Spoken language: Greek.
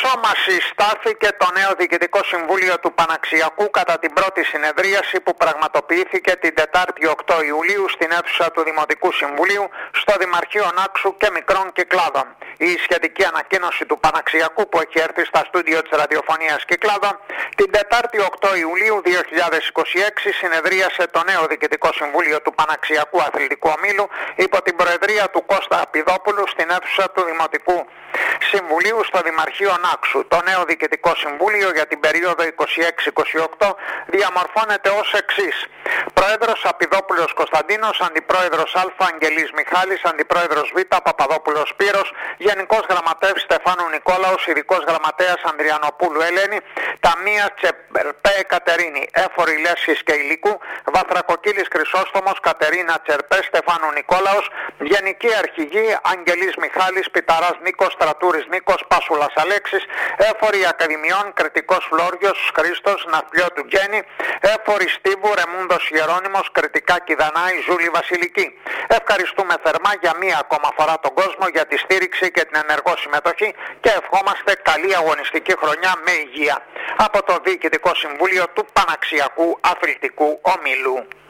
σώμα συστάθηκε το νέο Διοικητικό Συμβούλιο του Παναξιακού κατά την πρώτη συνεδρίαση που πραγματοποιήθηκε την Τετάρτη 8 Ιουλίου στην αίθουσα του Δημοτικού Συμβουλίου στο Δημαρχείο Νάξου και Μικρών Κυκλάδων. Η σχετική ανακοίνωση του Παναξιακού που έχει έρθει στα στούντιο της ραδιοφωνίας Κυκλάδων την Τετάρτη 8 Ιουλίου 2026 συνεδρίασε το νέο Διοικητικό Συμβούλιο του Παναξιακού Αθλητικού Ομίλου υπό την προεδρία του Κώστα Απιδόπουλου στην αίθουσα του Δημοτικού Συμβουλίου στο Δημαρχείο Νάξου. Το νέο Διοικητικό Συμβούλιο για την περίοδο 26-28 διαμορφώνεται ως εξής: Πρόεδρος Απιδόπουλος Κωνσταντίνος, Αντιπρόεδρος Α Αγγελής Μιχάλης, Αντιπρόεδρος Β Παπαδόπουλος Σπύρος, Γενικός Γραμματεύς Στεφάνου Νικόλαος, Ειδικός Γραμματέας Ανδριανοπούλου Ελένη, Ταμεία Τσερπέ Κατερίνη, Έφορη Λέσχης και Υλικού, Βαθρακοκύλης Χρυσόστομος, Κατερίνα Τσερπέ Στεφάνου Νικόλαος, Γενική Αρχηγή Αγγελής Μιχάλης, Πιταράς Νίκος, Στρατούρης Νίκος, Πάσουλας Αλέξης, Έφορη Ακαδημιών Κρητικός Φλόριος Χρήστος, Ναυπλιώτου Τζένη, Έφορη Στίβου Ρεμούντος Γερόνιμος, Κρητικά Κιδανάη Ζούλη Βασιλική. Ευχαριστούμε θερμά για μία ακόμα φορά τον κόσμο για τη στήριξη και την ενεργό συμμετοχή και ευχόμαστε καλή αγωνιστική χρονιά με υγεία. Από το Διοικητικό Συμβούλιο του Παναξιακού Αθλητικού Ομίλου.